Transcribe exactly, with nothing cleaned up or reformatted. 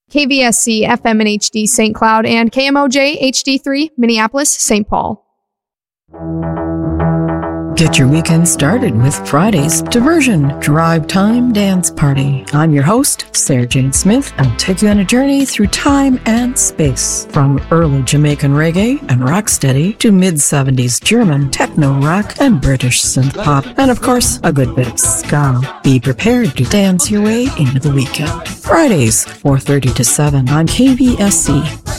K V S C F M and H D Saint Cloud, and K M O J H D three Minneapolis, Saint Paul. Get your weekend started with Friday's Diversion Drive Time Dance Party. I'm your host, Sarah Jane Smith. I'll take you on a journey through time and space, from early Jamaican reggae and rocksteady to mid-seventies German techno rock and British synth pop, and of course, a good bit of ska. Be prepared to dance your way into the weekend. Fridays, four thirty to seven on K V S C.